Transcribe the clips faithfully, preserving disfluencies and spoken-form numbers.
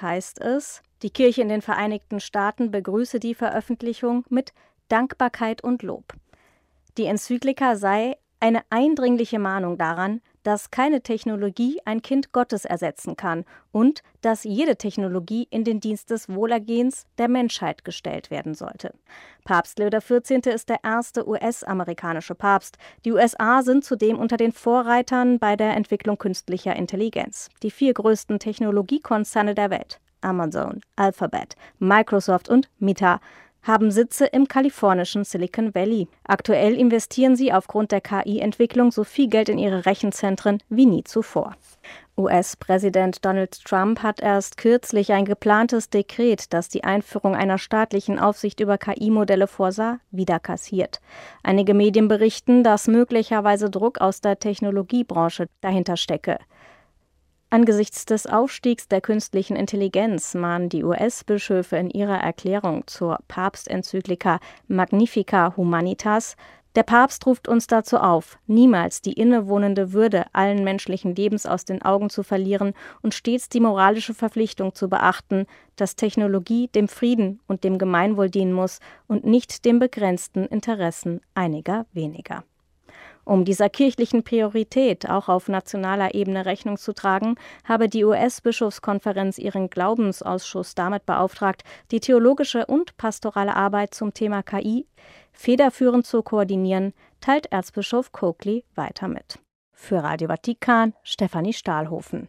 Papst heißt es, die Kirche in den Vereinigten Staaten begrüße die Veröffentlichung mit Dankbarkeit und Lob. Die Enzyklika sei eine eindringliche Mahnung daran, dass keine Technologie ein Kind Gottes ersetzen kann und dass jede Technologie in den Dienst des Wohlergehens der Menschheit gestellt werden sollte. Papst Leo der vierzehnte ist der erste U S-amerikanische Papst. Die U S A sind zudem unter den Vorreitern bei der Entwicklung künstlicher Intelligenz. Die vier größten Technologiekonzerne der Welt, Amazon, Alphabet, Microsoft und Meta, haben Sitze im kalifornischen Silicon Valley. Aktuell investieren sie aufgrund der K I-Entwicklung so viel Geld in ihre Rechenzentren wie nie zuvor. U S-Präsident Donald Trump hat erst kürzlich ein geplantes Dekret, das die Einführung einer staatlichen Aufsicht über K I-Modelle vorsah, wieder kassiert. Einige Medien berichten, dass möglicherweise Druck aus der Technologiebranche dahinter stecke. Angesichts des Aufstiegs der künstlichen Intelligenz mahnen die U S-Bischöfe in ihrer Erklärung zur Papstenzyklika Magnificat Humanitas: Der Papst ruft uns dazu auf, niemals die innewohnende Würde allen menschlichen Lebens aus den Augen zu verlieren und stets die moralische Verpflichtung zu beachten, dass Technologie dem Frieden und dem Gemeinwohl dienen muss und nicht den begrenzten Interessen einiger weniger. Um dieser kirchlichen Priorität auch auf nationaler Ebene Rechnung zu tragen, habe die U S-Bischofskonferenz ihren Glaubensausschuss damit beauftragt, die theologische und pastorale Arbeit zum Thema K I federführend zu koordinieren, teilt Erzbischof Coakley weiter mit. Für Radio Vatikan, Stefanie Stahlhofen.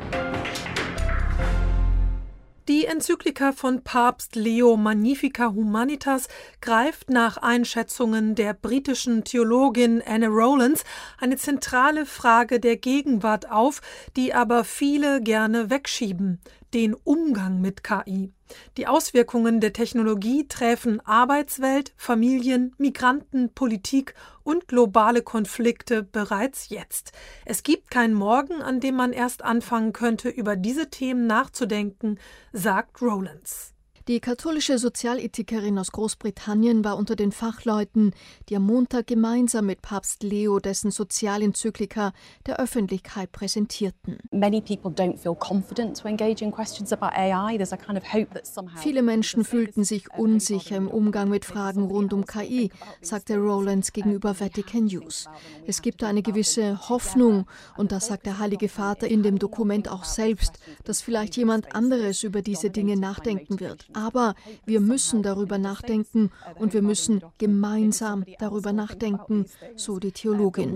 Die Enzyklika von Papst Leo Magnificat Humanitas greift nach Einschätzungen der britischen Theologin Anne Rowlands eine zentrale Frage der Gegenwart auf, die aber viele gerne wegschieben: den Umgang mit K I. Die Auswirkungen der Technologie treffen Arbeitswelt, Familien, Migranten, Politik und globale Konflikte bereits jetzt. Es gibt kein Morgen, an dem man erst anfangen könnte, über diese Themen nachzudenken, sagt Rowlands. Die katholische Sozialethikerin aus Großbritannien war unter den Fachleuten, die am Montag gemeinsam mit Papst Leo dessen Sozialenzyklika der Öffentlichkeit präsentierten. Viele Menschen fühlten sich unsicher im Umgang mit Fragen rund um K I, sagte Rowlands gegenüber Vatican News. Es gibt eine gewisse Hoffnung, und das sagt der Heilige Vater in dem Dokument auch selbst, dass vielleicht jemand anderes über diese Dinge nachdenken wird. Aber wir müssen darüber nachdenken und wir müssen gemeinsam darüber nachdenken, so die Theologin.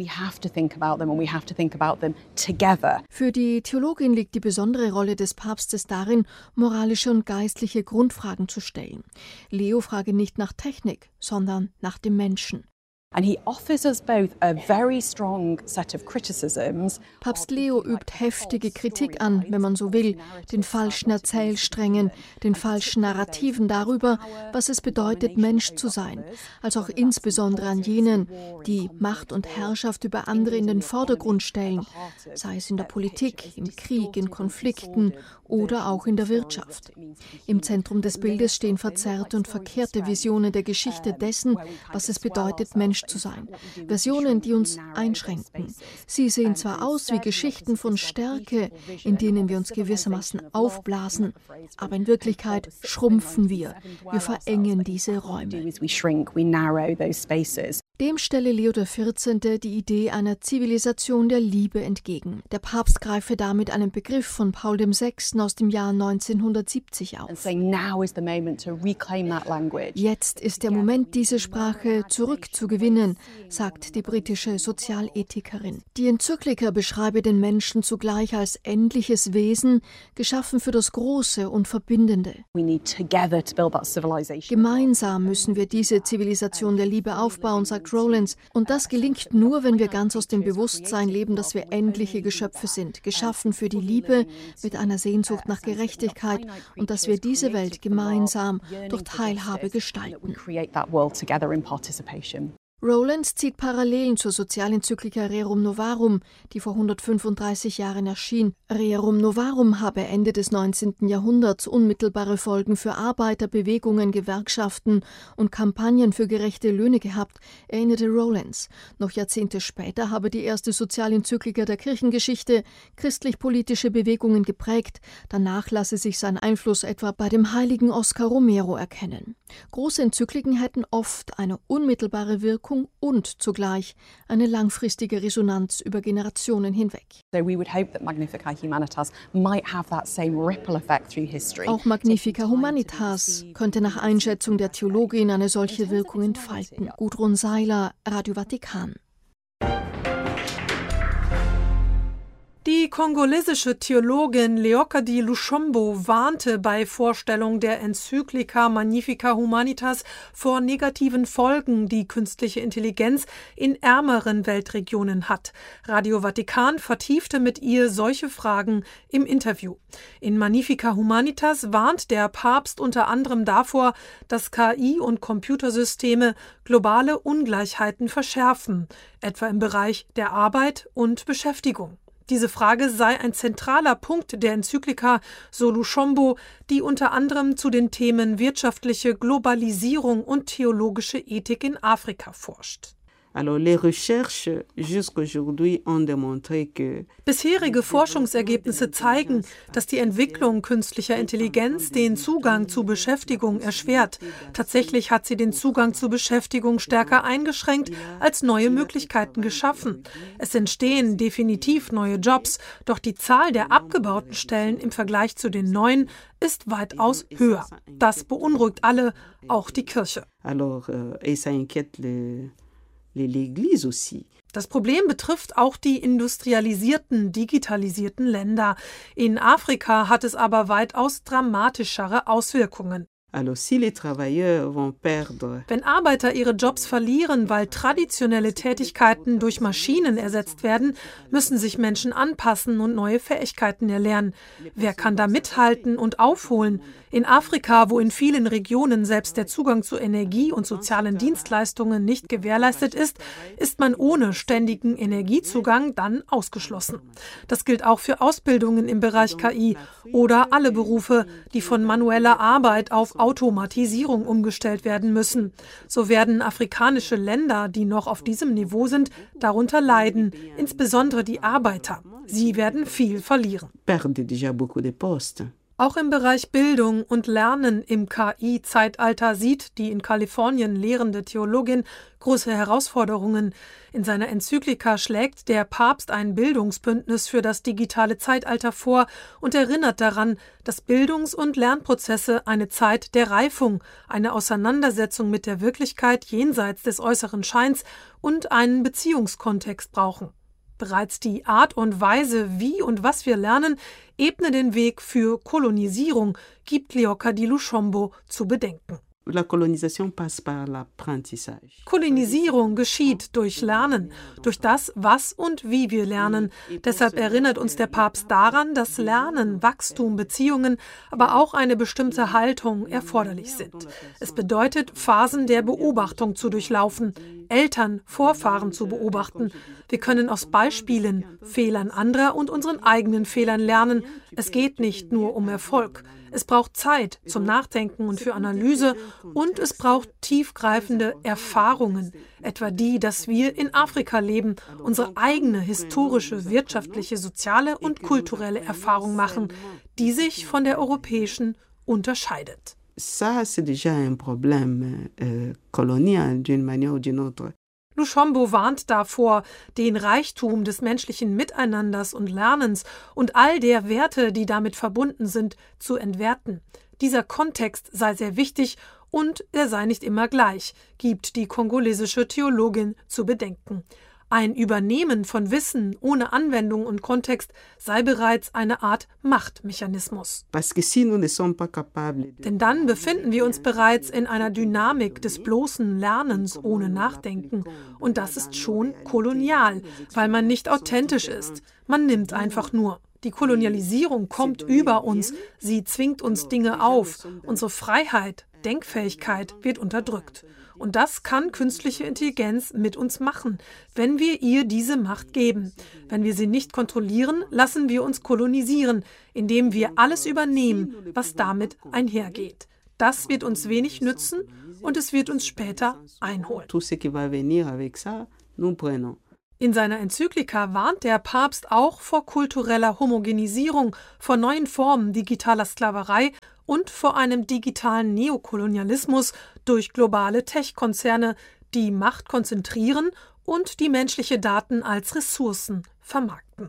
Für die Theologin liegt die besondere Rolle des Papstes darin, moralische und geistliche Grundfragen zu stellen. Leo frage nicht nach Technik, sondern nach dem Menschen. And he offers us both a very strong set of criticisms. Papst Leo übt heftige Kritik an, wenn man so will, den falschen Erzählsträngen, den falschen Narrativen darüber, was es bedeutet, Mensch zu sein, als auch insbesondere an jenen, die Macht und Herrschaft über andere in den Vordergrund stellen, sei es in der Politik, im Krieg, in Konflikten oder auch in der Wirtschaft. Im Zentrum des Bildes stehen verzerrte und verkehrte Visionen der Geschichte dessen, was es bedeutet, Mensch zu sein. Versionen, die uns einschränken. Sie sehen zwar aus wie Geschichten von Stärke, in denen wir uns gewissermaßen aufblasen, aber in Wirklichkeit schrumpfen wir. Wir verengen diese Räume. Dem stelle Leo der vierzehnte die Idee einer Zivilisation der Liebe entgegen. Der Papst greife damit einen Begriff von Paul der sechste. aus dem Jahr neunzehnhundertsiebzig auf. Jetzt ist der Moment, diese Sprache zurückzugewinnen, sagt die britische Sozialethikerin. Die Enzyklika beschreibe den Menschen zugleich als endliches Wesen, geschaffen für das Große und Verbindende. Gemeinsam müssen wir diese Zivilisation der Liebe aufbauen, sagt Rowlands. Und das gelingt nur, wenn wir ganz aus dem Bewusstsein leben, dass wir endliche Geschöpfe sind, geschaffen für die Liebe mit einer Sehnsucht nach Gerechtigkeit und dass wir diese Welt gemeinsam durch Teilhabe gestalten. Rowlands zieht Parallelen zur Sozialenzyklika Rerum Novarum, die vor hundertfünfunddreißig Jahren erschien. Rerum Novarum habe Ende des neunzehnten Jahrhunderts unmittelbare Folgen für Arbeiterbewegungen, Gewerkschaften und Kampagnen für gerechte Löhne gehabt, erinnerte Rowlands. Noch Jahrzehnte später habe die erste Sozialenzyklika der Kirchengeschichte christlich-politische Bewegungen geprägt. Danach lasse sich sein Einfluss etwa bei dem heiligen Oscar Romero erkennen. Große Enzykliken hätten oft eine unmittelbare Wirkung und zugleich eine langfristige Resonanz über Generationen hinweg. So we would hope that Magnificat Humanitas might have that same ripple effect through history. Auch Magnificat Humanitas könnte nach Einschätzung der Theologin eine solche Wirkung entfalten. Gudrun Seiler, Radio Vatikan. Die kongolesische Theologin Leokadi Lushombo warnte bei Vorstellung der Enzyklika Magnificat Humanitas vor negativen Folgen, die künstliche Intelligenz in ärmeren Weltregionen hat. Radio Vatikan vertiefte mit ihr solche Fragen im Interview. In Magnificat Humanitas warnt der Papst unter anderem davor, dass K I und Computersysteme globale Ungleichheiten verschärfen, etwa im Bereich der Arbeit und Beschäftigung. Diese Frage sei ein zentraler Punkt der Enzyklika, so Lushombo, die unter anderem zu den Themen wirtschaftliche Globalisierung und theologische Ethik in Afrika forscht. Alors, les recherches jusqu'aujourd'hui ont démontré que Bisherige Forschungsergebnisse zeigen, dass die Entwicklung künstlicher Intelligenz den Zugang zu Beschäftigung erschwert. Tatsächlich hat sie den Zugang zu Beschäftigung stärker eingeschränkt als neue Möglichkeiten geschaffen. Es entstehen definitiv neue Jobs, doch die Zahl der abgebauten Stellen im Vergleich zu den neuen ist weitaus höher. Das beunruhigt alle, auch die Kirche. Alors, euh, et ça inquiète le l'Église aussi. Das Problem betrifft auch die industrialisierten, digitalisierten Länder. In Afrika hat es aber weitaus dramatischere Auswirkungen. Alors, si les travailleurs vont perdre Wenn Arbeiter ihre Jobs verlieren, weil traditionelle Tätigkeiten durch Maschinen ersetzt werden, müssen sich Menschen anpassen und neue Fähigkeiten erlernen. Wer kann da mithalten und aufholen? In Afrika, wo in vielen Regionen selbst der Zugang zu Energie und sozialen Dienstleistungen nicht gewährleistet ist, ist man ohne ständigen Energiezugang dann ausgeschlossen. Das gilt auch für Ausbildungen im Bereich K I oder alle Berufe, die von manueller Arbeit auf Automatisierung umgestellt werden müssen. So werden afrikanische Länder, die noch auf diesem Niveau sind, darunter leiden, insbesondere die Arbeiter. Sie werden viel verlieren. perdent déjà beaucoup de postes. Auch im Bereich Bildung und Lernen im K I-Zeitalter sieht die in Kalifornien lehrende Theologin große Herausforderungen. In seiner Enzyklika schlägt der Papst ein Bildungsbündnis für das digitale Zeitalter vor und erinnert daran, dass Bildungs- und Lernprozesse eine Zeit der Reifung, eine Auseinandersetzung mit der Wirklichkeit jenseits des äußeren Scheins und einen Beziehungskontext brauchen. Bereits die Art und Weise, wie und was wir lernen, ebne den Weg für Kolonisierung, gibt Leokadi Lushombo zu bedenken. La colonisation passe par l'apprentissage. Kolonisierung geschieht durch Lernen, durch das, was und wie wir lernen. Deshalb erinnert uns der Papst daran, dass Lernen, Wachstum, Beziehungen, aber auch eine bestimmte Haltung erforderlich sind. Es bedeutet, Phasen der Beobachtung zu durchlaufen, Eltern, Vorfahren zu beobachten. Wir können aus Beispielen, Fehlern anderer und unseren eigenen Fehlern lernen. Es geht nicht nur um Erfolg. Es braucht Zeit zum Nachdenken und für Analyse und es braucht tiefgreifende Erfahrungen, etwa die, dass wir in Afrika leben, unsere eigene historische, wirtschaftliche, soziale und kulturelle Erfahrung machen, die sich von der europäischen unterscheidet. Ça, c'est déjà un problème euh, colonial d'une manière ou d'une autre. Lushombo warnt davor, den Reichtum des menschlichen Miteinanders und Lernens und all der Werte, die damit verbunden sind, zu entwerten. Dieser Kontext sei sehr wichtig und er sei nicht immer gleich, gibt die kongolesische Theologin zu bedenken. Ein Übernehmen von Wissen ohne Anwendung und Kontext sei bereits eine Art Machtmechanismus. Parce que si nous ne sommes pas capables de Denn dann befinden wir uns bereits in einer Dynamik des bloßen Lernens ohne Nachdenken. Und das ist schon kolonial, weil man nicht authentisch ist. Man nimmt einfach nur. Die Kolonialisierung kommt über uns. Sie zwingt uns Dinge auf. Unsere Freiheit, Denkfähigkeit wird unterdrückt. Und das kann künstliche Intelligenz mit uns machen, wenn wir ihr diese Macht geben. Wenn wir sie nicht kontrollieren, lassen wir uns kolonisieren, indem wir alles übernehmen, was damit einhergeht. Das wird uns wenig nützen und es wird uns später einholen. In seiner Enzyklika warnt der Papst auch vor kultureller Homogenisierung, vor neuen Formen digitaler Sklaverei und vor einem digitalen Neokolonialismus durch globale Tech-Konzerne, die Macht konzentrieren und die menschliche Daten als Ressourcen vermarkten.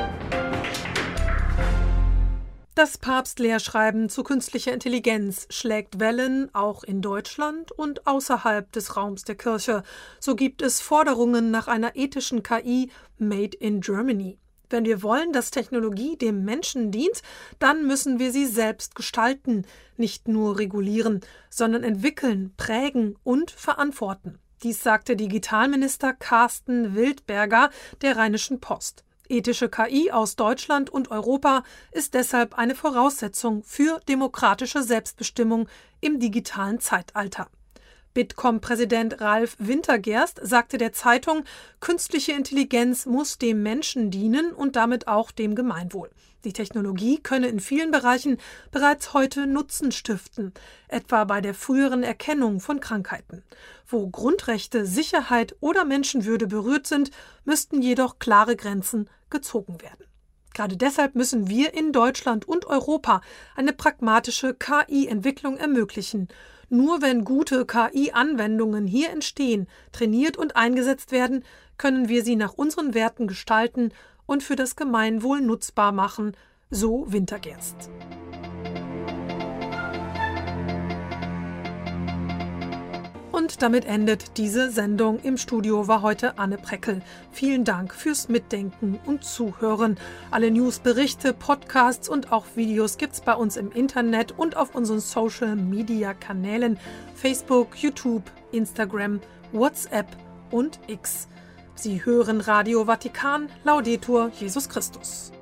Das Papstlehrschreiben zu künstlicher Intelligenz schlägt Wellen auch in Deutschland und außerhalb des Raums der Kirche. So gibt es Forderungen nach einer ethischen K I made in Germany. Wenn wir wollen, dass Technologie dem Menschen dient, dann müssen wir sie selbst gestalten, nicht nur regulieren, sondern entwickeln, prägen und verantworten. Dies sagte Digitalminister Carsten Wildberger der Rheinischen Post. Ethische K I aus Deutschland und Europa ist deshalb eine Voraussetzung für demokratische Selbstbestimmung im digitalen Zeitalter. Bitkom-Präsident Ralf Wintergerst sagte der Zeitung, künstliche Intelligenz muss dem Menschen dienen und damit auch dem Gemeinwohl. Die Technologie könne in vielen Bereichen bereits heute Nutzen stiften, etwa bei der früheren Erkennung von Krankheiten. Wo Grundrechte, Sicherheit oder Menschenwürde berührt sind, müssten jedoch klare Grenzen gezogen werden. Gerade deshalb müssen wir in Deutschland und Europa eine pragmatische K I-Entwicklung ermöglichen. Nur wenn gute K I-Anwendungen hier entstehen, trainiert und eingesetzt werden, können wir sie nach unseren Werten gestalten und für das Gemeinwohl nutzbar machen, so Wintergerst. Und damit endet diese Sendung. Im Studio war heute Anne Preckel. Vielen Dank fürs Mitdenken und Zuhören. Alle News, Berichte, Podcasts und auch Videos gibt's bei uns im Internet und auf unseren Social-Media-Kanälen Facebook, YouTube, Instagram, WhatsApp und X. Sie hören Radio Vatikan, Laudetur Jesus Christus.